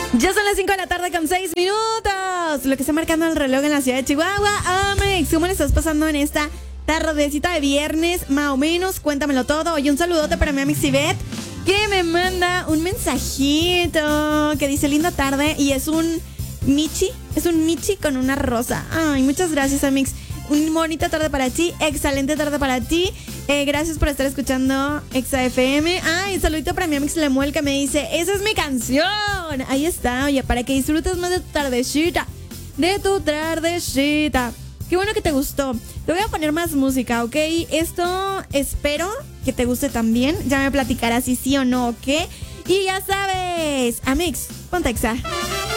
Ya son las 5 de la tarde con 6 minutos. Lo que está marcando el reloj en la ciudad de Chihuahua. Amix, ¿cómo le estás pasando en esta tardecita de viernes? Más o menos, cuéntamelo todo. Oye, un saludote para mi Amix Ivette, que me manda un mensajito que dice linda tarde y es un Michi con una rosa. Ay, muchas gracias, Amix. Una bonita tarde para ti, excelente tarde para ti. Gracias por estar escuchando Exa FM. Ay, saludito para mi Amix Lemuel, que me dice, esa es mi canción. Ahí está, oye, para que disfrutes más de tu tardecita. Qué bueno que te gustó. Te voy a poner más música, ¿ok? Esto espero que te guste también. Ya me platicarás si sí o no, ¿ok? Y ya sabes, Amix, ponte Exa.